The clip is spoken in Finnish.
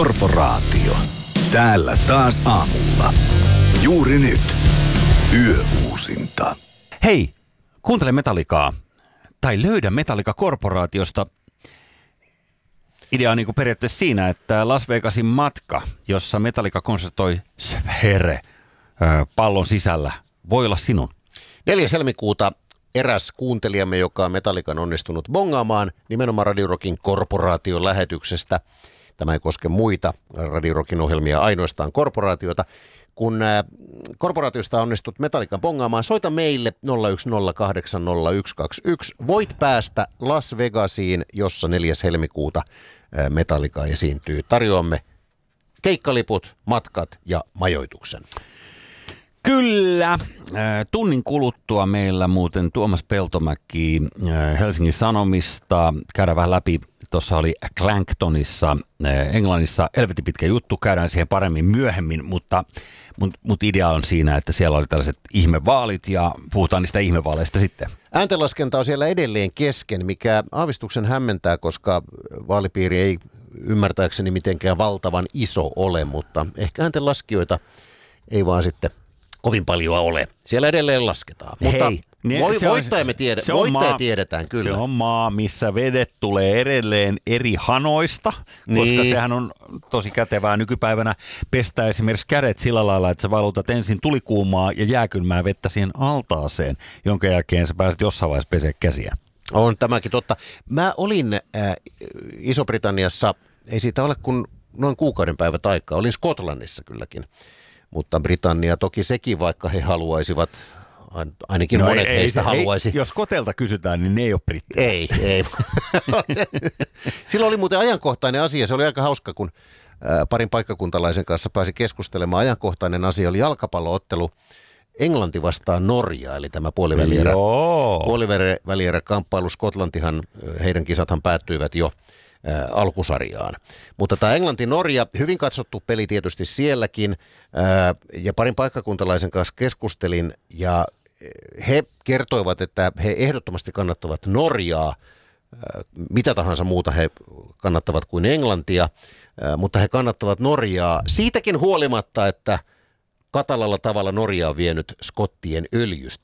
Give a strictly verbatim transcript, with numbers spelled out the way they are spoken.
Korporaatio. Täällä taas aamulla. Juuri nyt. Yöuusinta. Hei, kuuntele Metallicaa. Tai löydä Metallica Korporaatiosta. Idea on niin kuin periaatteessa siinä, että Las Vegasin matka, jossa Metallica konsertoi Sphere pallon sisällä, voi olla sinun. neljäs helmikuuta eräs kuuntelijamme, joka on Metallican onnistunut bongaamaan nimenomaan Radio Rockin Korporaation lähetyksestä. Tämä ei koske muita Radio Rockin ohjelmia, ainoastaan Korporaatiota. Kun Korporaatiosta onnistut Metallican bongaamaan, soita meille nolla yksi nolla kahdeksan nolla yksi kaksi yksi. Voit päästä Las Vegasiin, jossa neljäs helmikuuta Metallica esiintyy. Tarjoamme keikkaliput, matkat ja majoituksen. Kyllä. Tunnin kuluttua meillä muuten Tuomas Peltomäki Helsingin Sanomista. Käydään vähän läpi. Tuossa oli Clangtonissa Englannissa helvetin pitkä juttu. Käydään siihen paremmin myöhemmin, mutta mut, mut idea on siinä, että siellä oli tällaiset ihmevaalit ja puhutaan niistä ihmevaaleista sitten. Ääntenlaskenta on siellä edelleen kesken, mikä aavistuksen hämmentää, koska vaalipiiri ei ymmärtääkseni mitenkään valtavan iso ole, mutta ehkä ääntenlaskijoita ei vaan sitten kovin paljon ole. Siellä edelleen lasketaan. Mutta Hei, ne, voi, se on, voittaja, me tiedä, se on voittaja maa, tiedetään kyllä. Se on maa, missä vedet tulee edelleen eri hanoista, niin. Koska sehän on tosi kätevää nykypäivänä pestä esimerkiksi kädet sillä lailla, että sä valutat ensin tulikuumaa ja jääkylmää vettä siihen altaaseen, jonka jälkeen sä pääset jossain vaiheessa pesee käsiä. On tämäkin totta. Mä olin äh, Iso-Britanniassa, ei siitä ole kuin noin kuukauden päivät aikaa, olin Skotlannissa kylläkin. Mutta Britannia toki sekin, vaikka he haluaisivat, ainakin no monet ei, heistä ei, haluaisi. Ei, jos Skotelta kysytään, niin ne ei ole brittejä. Ei, ei. Silloin oli muuten ajankohtainen asia. Se oli aika hauska, kun parin paikkakuntalaisen kanssa pääsi keskustelemaan. Ajankohtainen asia oli jalkapalloottelu Englanti vastaan Norja, eli tämä puolivälierä, puolivälierä kamppailu. Skotlantihan, heidän kisathan päättyivät jo Ä, alkusarjaan. Mutta tämä Englanti-Norja, hyvin katsottu peli tietysti sielläkin, ä, ja parin paikkakuntalaisen kanssa keskustelin, ja he kertoivat, että he ehdottomasti kannattavat Norjaa, ä, mitä tahansa muuta he kannattavat kuin Englantia, ä, mutta he kannattavat Norjaa siitäkin huolimatta, että katalalla tavalla Norja on vienyt skottien öljystä